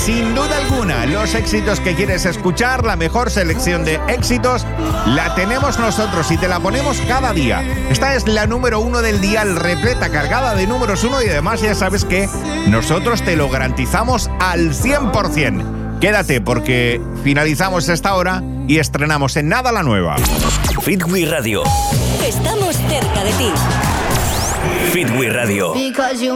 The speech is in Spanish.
sin duda alguna, los éxitos que quieres escuchar, la mejor selección de éxitos, la tenemos nosotros y te la ponemos cada día. Esta es la número 1 del dial, repleta, cargada de números 1 y además ya sabes que nosotros te lo garantizamos al 100%. Quédate porque finalizamos esta hora y estrenamos en nada la nueva. Fitwi Radio. Estamos cerca de ti. Fitwi Radio.